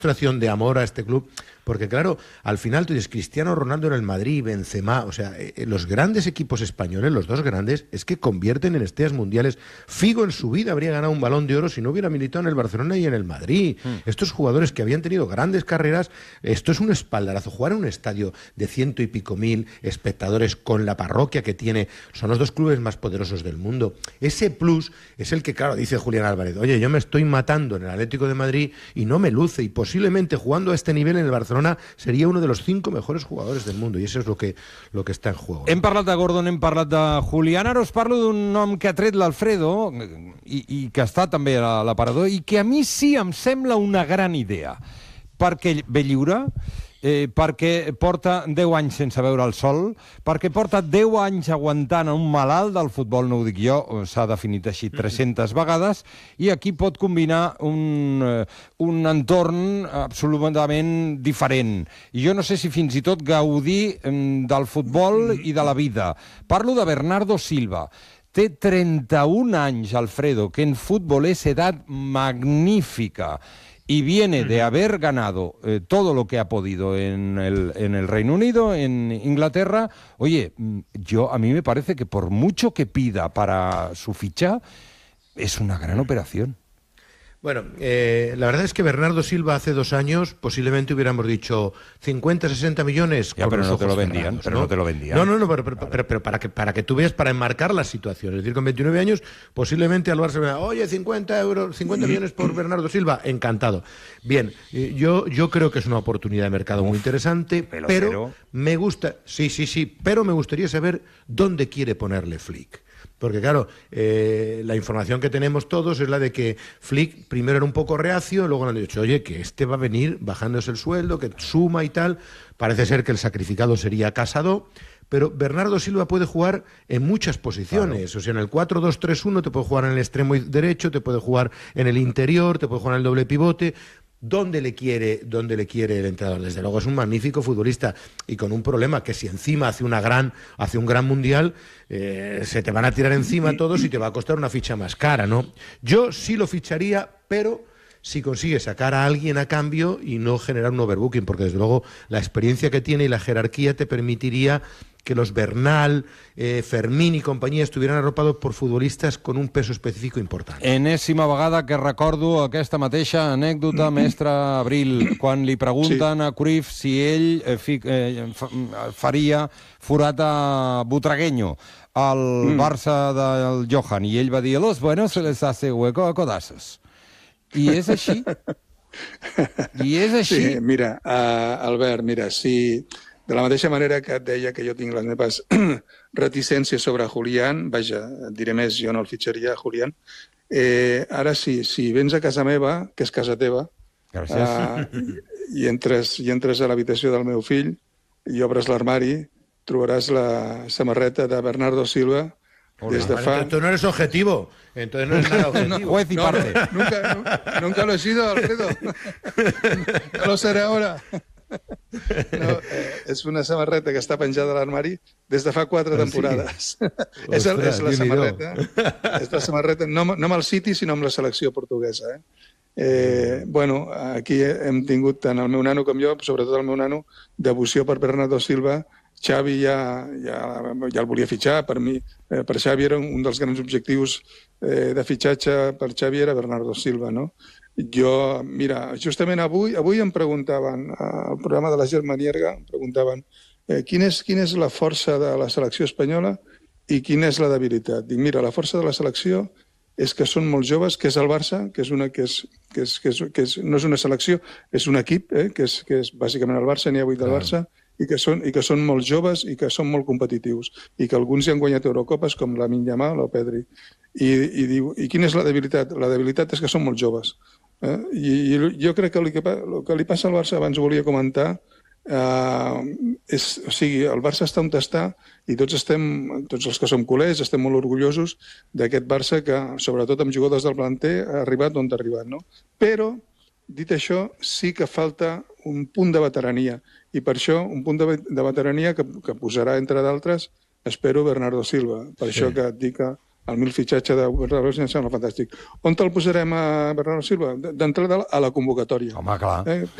demostración de amor a este club, porque claro, al final tú dices Cristiano Ronaldo en el Madrid, Benzema, o sea, los grandes equipos españoles, los dos grandes, es que convierten en estrellas mundiales. Figo en su vida habría ganado un Balón de Oro si no hubiera militado en el Barcelona y en el Madrid. Estos jugadores que habían tenido grandes carreras, esto es un espaldarazo. Jugar en un estadio de 100 y pico mil espectadores con la parroquia que tiene, son los dos clubes más poderosos del mundo. Ese plus es el que, claro, dice Julián Álvarez, oye, yo me estoy matando en el Atlético de Madrid y no me luce, y posiblemente jugando a este nivel en el Barcelona seria uno de los 5 mejores jugadores del mundo, y eso es lo que està en juego. Hem parlat de Gordon, hem parlat de Julián, ara us parlo d'un nom que ha tret l'Alfredo i que està també a l'aparador i que a mi sí em sembla una gran idea, perquè ve lliure, perquè porta 10 anys sense veure el sol, perquè porta 10 anys aguantant un malalt del futbol, no ho dic jo, s'ha definit així 300 vegades, i aquí pot combinar un entorn absolutament diferent. I jo no sé si fins i tot gaudir del futbol i de la vida. Parlo de Bernardo Silva. Té 31 anys, Alfredo, que en fútbol es edad magnífica. Y viene de haber ganado todo lo que ha podido en el Reino Unido, en Inglaterra. Oye, a mí me parece que por mucho que pida para su ficha, es una gran operación. Bueno, la verdad es que Bernardo Silva hace 2 años posiblemente hubiéramos dicho 50, 60 millones. Ya, pero no te lo vendían, ¿no? No, pero para que tú veas, para enmarcar la situación. Es decir, con 29 años posiblemente al Barça me da, oye, 50 millones por Bernardo Silva, encantado. Bien, yo creo que es una oportunidad de mercado muy interesante, pero me gusta, sí, pero me gustaría saber dónde quiere ponerle Flick. Porque claro, la información que tenemos todos es la de que Flick primero era un poco reacio, luego le han dicho, oye, que este va a venir bajándose el sueldo, que suma y tal. Parece ser que el sacrificado sería Casado, pero Bernardo Silva puede jugar en muchas posiciones. Claro. O sea, en el 4-2-3-1 te puede jugar en el extremo derecho, te puede jugar en el interior, te puede jugar en el doble pivote. ¿Dónde le quiere el entrenador? Desde luego es un magnífico futbolista y con un problema que si encima hace un gran mundial, se te van a tirar encima todos y te va a costar una ficha más cara, ¿no? Yo sí lo ficharía, pero si consigue sacar a alguien a cambio y no generar un overbooking, porque desde luego la experiencia que tiene y la jerarquía te permitiría que los Bernal, Fermín y compañía estuvieran arropados por futbolistas con un peso específico importante. Enèsima vegada que recordo aquesta mateixa anècdota, mestre Abril, quan li pregunten a Cruyff si ell faria forat a Butragueño al Barça del Johan, i ell va dir, los buenos se les hace hueco a codazos. I és així. Sí, mira, Albert, si... De la mateixa manera que et deia que jo tinc les meves reticències sobre Julián, vaja, et diré més, jo no el fitxaria, Julián. Ara sí, si vens a casa meva, que és casa teva, i entres a l'habitació del meu fill i obres l'armari, trobaràs la samarreta de Bernardo Silva des de fa... Tú no eres objetivo, entonces no eres nada objetivo. Juez y parte. Nunca lo he sido, Alfredo. No lo seré ahora. No, és una samarreta que està penjada a l'armari des de fa 4 temporades. És la samarreta. És la samarreta, no amb el City, sinó amb la selecció portuguesa. Bueno, aquí hem tingut tant el meu nano com jo, sobretot el meu nano, devoció per Bernardo Silva. Xavi ja el volia fitxar. Per mi, per Xavi era un dels grans objectius de fitxatge per Xavi era Bernardo Silva, no? Jo, mira, justament avui em preguntaven, al programa de la Germanierga, em preguntaven quina és la força de la selecció espanyola i quina és la debilitat. Dic, mira, la força de la selecció és que són molt joves, que és el Barça, no és una selecció, és un equip, que és bàsicament el Barça, n'hi ha 8 del Barça, i que són molt joves i que són molt competitius, i que alguns ja han guanyat Eurocopes, com Lamine Yamal o Pedri. I quina és la debilitat? La debilitat és que són molt joves. I jo crec que el que li passa al Barça, abans ho volia comentar, o sigui, el Barça està on està i tots els que som culers estem molt orgullosos d'aquest Barça que, sobretot amb jugadors del planter, ha arribat on ha arribat, no? Però, dit això, sí que falta un punt de veterania, i per això un punt de veterania que posarà, entre d'altres, espero, Bernardo Silva. Per això que et dic que el 1000 fitxatge de Bernardo Silva em sembla fantàstic. On te'l posarem a Bernardo Silva? D'entrada a la convocatòria. Home, clar.